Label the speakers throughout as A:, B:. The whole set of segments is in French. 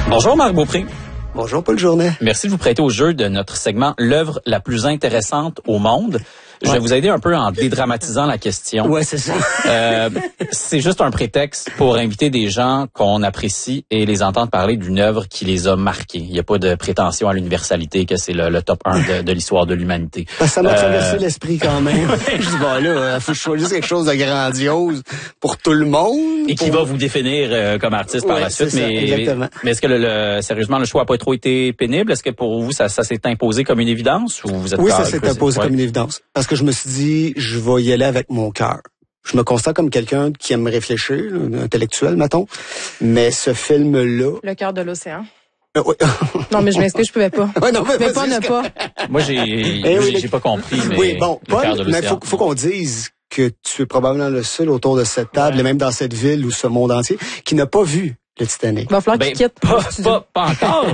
A: Bonjour Marc Beaupré.
B: Bonjour Paul Journet.
A: Merci de vous prêter au jeu de notre segment L'œuvre la plus intéressante au monde. Je vais vous aider un peu en dédramatisant la question.
B: Ouais, c'est ça.
A: C'est juste un prétexte pour inviter des gens qu'on apprécie et les entendre parler d'une œuvre qui les a marqués. Il n'y a pas de prétention à l'universalité que c'est le top 1 de l'histoire de l'humanité.
B: Ça m'a traversé l'esprit quand même. Je dis, bon là, faut que je choisisse quelque chose de grandiose pour tout le monde.
A: Et qui va vous définir comme artiste par la suite. Mais est-ce que sérieusement, le choix n'a pas trop été pénible? Est-ce que pour vous, ça s'est imposé comme une évidence? Ou vous êtes
B: oui, ça s'est imposé comme une évidence. Parce que je me suis dit, je vais y aller avec mon cœur. Je me constate comme quelqu'un qui aime réfléchir, intellectuel, mettons. Mais ce film-là...
C: Le cœur de l'océan.
B: Oui.
C: Non, mais je m'excuse, je pouvais pas.
B: Ouais, non,
C: je pouvais pas ne pas.
A: Moi, j'ai pas compris, mais...
B: Oui, bon, Paul, mais faut qu'on dise que tu es probablement le seul autour de cette table, et même dans cette ville ou ce monde entier, qui n'a pas vu le Titanic.
C: Il va falloir qu'il quitte.
A: Pas encore,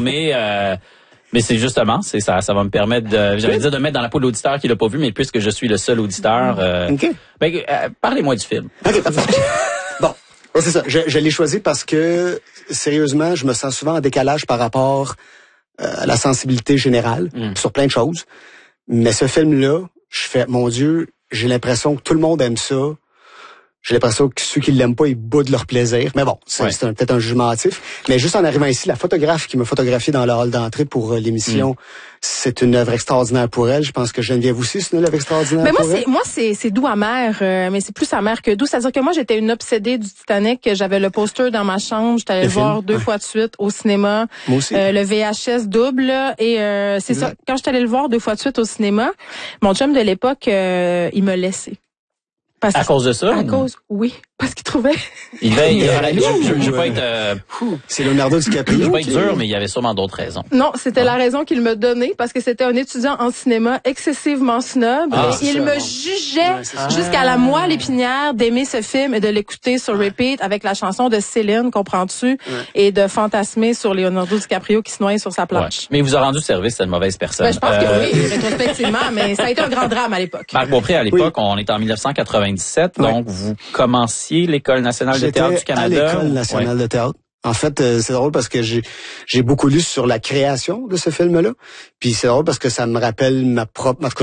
A: mais c'est justement, ça va me permettre de mettre dans la peau de l'auditeur qui l'a pas vu, mais puisque je suis le seul auditeur, parlez-moi du film.
B: OK, bon, c'est ça. Je l'ai choisi parce que, sérieusement, je me sens souvent en décalage par rapport à la sensibilité générale sur plein de choses. Mais ce film-là, je fais, mon Dieu, j'ai l'impression que tout le monde aime ça. J'ai l'impression que ceux qui l'aiment pas, ils boudent leur plaisir. Mais bon, c'est peut-être un jugement hâtif. Mais juste en arrivant ici, la photographe qui m'a photographié dans le hall d'entrée pour l'émission, c'est une œuvre extraordinaire pour elle. Je pense que Geneviève aussi, c'est une œuvre extraordinaire pour elle.
C: Moi, c'est doux amer, mais c'est plus amer que doux. C'est-à-dire que moi, j'étais une obsédée du Titanic. J'avais le poster dans ma chambre. J'étais allée le voir 2 fois de suite au cinéma.
B: Moi aussi.
C: Le VHS double. Et c'est ça. Quand j'étais allée le voir 2 fois de suite au cinéma, mon chum de l'époque, il me laissait.
A: À cause de ça?
C: Oui. Parce qu'il trouvait...
A: Je veux pas être...
B: C'est Leonardo DiCaprio.
A: Je veux pas être dur, mais il y avait sûrement d'autres raisons.
C: Non, c'était la raison qu'il me donnait, parce que c'était un étudiant en cinéma excessivement snob. Et il me jugeait jusqu'à la moelle épinière d'aimer ce film et de l'écouter sur repeat avec la chanson de Céline, comprends-tu? Et de fantasmer sur Leonardo DiCaprio qui se noie sur sa planche.
A: Ouais. Mais il vous a rendu service, cette mauvaise personne.
C: Je pense que oui, rétrospectivement, mais ça a été un grand drame à l'époque.
A: Marc Beaupré, à l'époque, on est en 1997, donc vous commenciez l'École nationale de théâtre du Canada.
B: À l'École nationale de théâtre. En fait, c'est drôle parce que j'ai beaucoup lu sur la création de ce film-là. Puis c'est drôle parce que ça me rappelle ma propre...